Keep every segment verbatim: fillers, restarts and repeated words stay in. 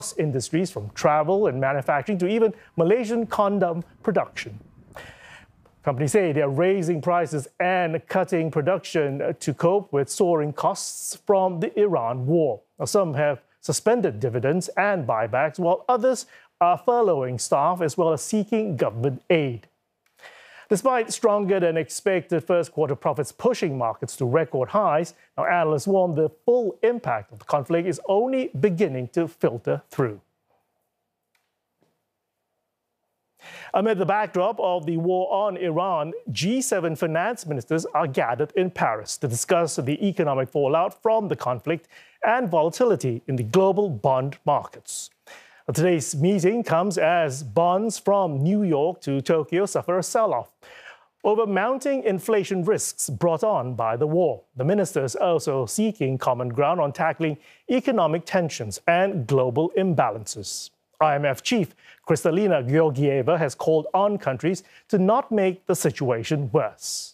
industries from travel and manufacturing to even Malaysian condom production. Companies say they're raising prices and cutting production to cope with soaring costs from the Iran war. Now, some have suspended dividends and buybacks, while others are furloughing staff as well as seeking government aid. Despite stronger than expected first quarter profits pushing markets to record highs, now analysts warn the full impact of the conflict is only beginning to filter through. Amid the backdrop of the war on Iran, G seven finance ministers are gathered in Paris to discuss the economic fallout from the conflict and volatility in the global bond markets. Today's meeting comes as bonds from New York to Tokyo suffer a sell-off over mounting inflation risks brought on by the war. The ministers are also seeking common ground on tackling economic tensions and global imbalances. I M F chief Kristalina Georgieva has called on countries to not make the situation worse.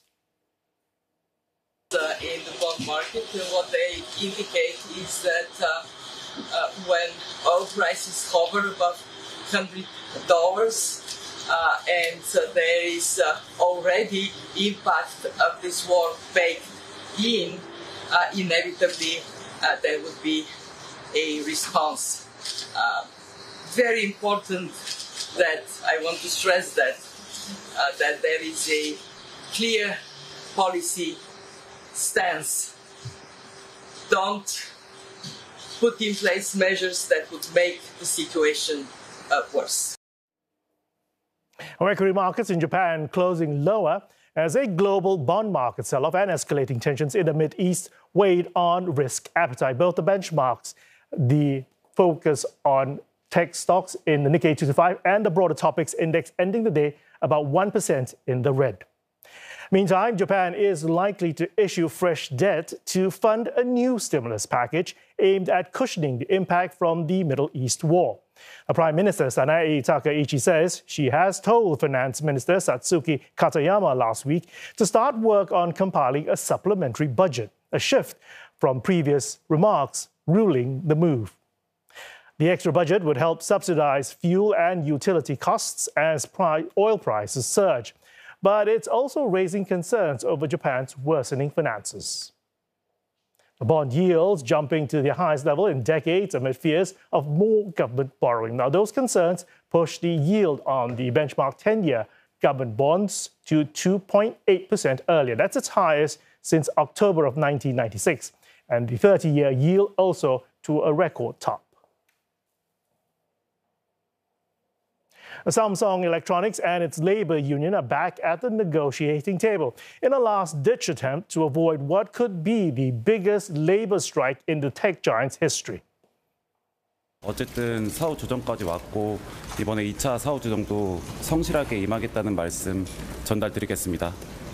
Uh, in the bond market, uh, what they indicate is that uh, uh, when oil prices hover above one hundred dollars uh, and uh, there is uh, already impact of this war baked in, uh, inevitably uh, there would be a response. Uh, very important that I want to stress that uh, that there is a clear policy stance. Don't put in place measures that would make the situation uh, worse. Equity markets in Japan closing lower as a global bond market sell-off and escalating tensions in the Mideast weighed on risk appetite. Both the benchmarks, the focus on tech stocks in the Nikkei two twenty-five and the broader topics index ending the day about one percent in the red. Meantime, Japan is likely to issue fresh debt to fund a new stimulus package aimed at cushioning the impact from the Middle East war. The Prime Minister Sanae Takaichi says she has told Finance Minister Satsuki Katayama last week to start work on compiling a supplementary budget, a shift from previous remarks ruling the move. The extra budget would help subsidize fuel and utility costs as oil prices surge. But it's also raising concerns over Japan's worsening finances. The bond yields jumping to their highest level in decades amid fears of more government borrowing. Now, those concerns push the yield on the benchmark ten-year government bonds to two point eight percent earlier. That's its highest since October of nineteen ninety-six. And the thirty-year yield also to a record top. Samsung Electronics and its labor union are back at the negotiating table in a last-ditch attempt to avoid what could be the biggest labor strike in the tech giant's history. 어쨌든 사후 조정까지 왔고 이번에 이 차 사후 조정도 성실하게 임하겠다는 말씀 전달드리겠습니다.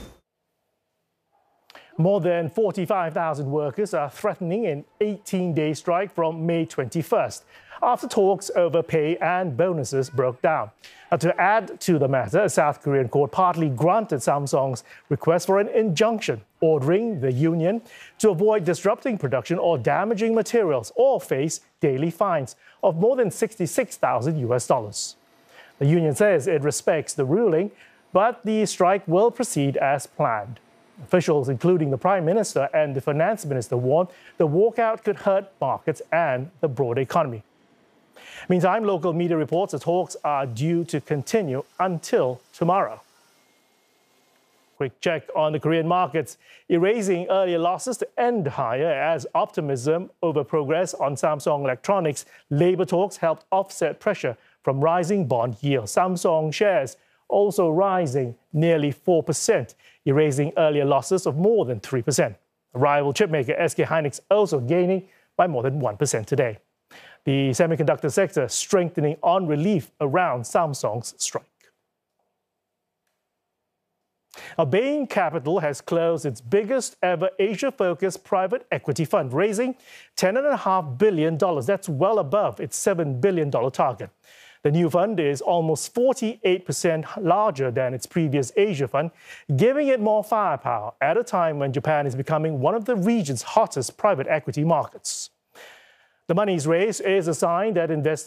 More than forty-five thousand workers are threatening an eighteen-day strike from May twenty-first after talks over pay and bonuses broke down. Now, to add to the matter, a South Korean court partly granted Samsung's request for an injunction, ordering the union to avoid disrupting production or damaging materials or face daily fines of more than sixty-six thousand U S dollars. The union says it respects the ruling, but the strike will proceed as planned. Officials, including the Prime Minister and the Finance Minister, warned the walkout could hurt markets and the broader economy. Meantime, local media reports the talks are due to continue until tomorrow. Quick check on the Korean markets, erasing earlier losses to end higher as optimism over progress on Samsung Electronics labor talks helped offset pressure from rising bond yields. Samsung shares also rising nearly four percent, erasing earlier losses of more than three percent. Rival chipmaker S K Hynix also gaining by more than one percent today. The semiconductor sector strengthening on relief around Samsung's strike. Now, Bain Capital has closed its biggest ever Asia-focused private equity fund, raising ten point five billion dollars. That's well above its seven billion dollars target. The new fund is almost forty-eight percent larger than its previous Asia fund, giving it more firepower at a time when Japan is becoming one of the region's hottest private equity markets. The money's raised is a sign that investors